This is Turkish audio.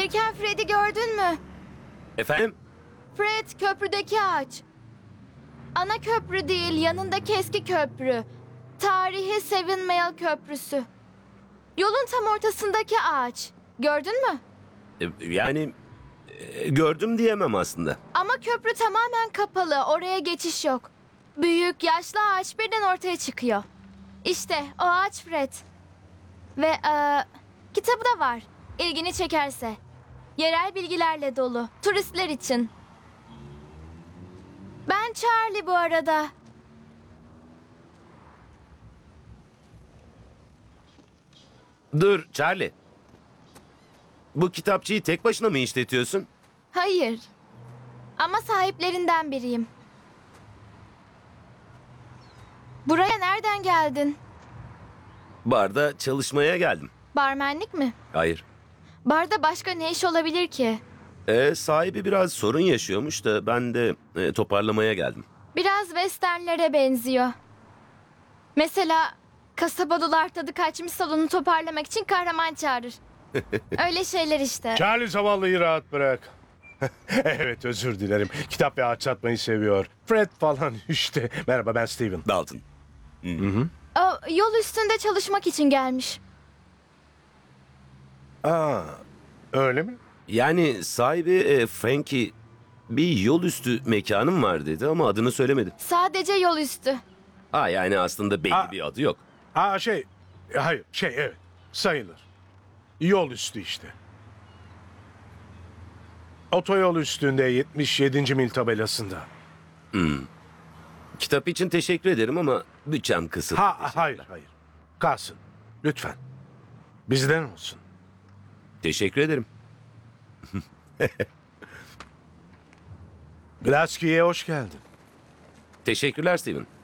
Gelirken Fred'i gördün mü? Efendim? Fred, köprüdeki ağaç. Ana köprü değil, yanındaki eski köprü. Tarihi Seven Mile Köprüsü. Yolun tam ortasındaki ağaç. Gördün mü? Yani gördüm diyemem aslında. Ama köprü tamamen kapalı. Oraya geçiş yok. Büyük, yaşlı ağaç birden ortaya çıkıyor. İşte o ağaç Fred. Ve kitabı da var. İlgini çekerse. Yerel bilgilerle dolu. Turistler için. Ben Charlie bu arada. Dur Charlie. Bu kitapçıyı tek başına mı işletiyorsun? Hayır. Ama sahiplerinden biriyim. Buraya nereden geldin? Barda çalışmaya geldim. Barmenlik mi? Hayır. Barda başka ne iş olabilir ki? Sahibi biraz sorun yaşıyormuş da ben de toparlamaya geldim. Biraz westernlere benziyor. Mesela kasabalılar tadı kaçmış salonu toparlamak için kahraman çağırır. Öyle şeyler işte. Charlie zavallıyı rahat bırak. Evet, özür dilerim. Kitap ve ağaç satmayı seviyor. Fred falan işte. Merhaba, ben Steven. Dalton. O, yol üstünde çalışmak için gelmiş. Aa, öyle mi? Yani sahibi Frankie bir yol üstü mekanım var dedi ama adını söylemedi. Sadece yol üstü. Yani aslında belli bir adı yok. Hayır, evet, sayılır. Yol üstü işte. Otoyol üstünde 77. mil tabelasında. Kitap için teşekkür ederim ama bütçem kısıtlı. Hayır. Kalsın. Lütfen. Bizden olsun. Teşekkür ederim. Glasgow'e hoş geldin. Teşekkürler Steven.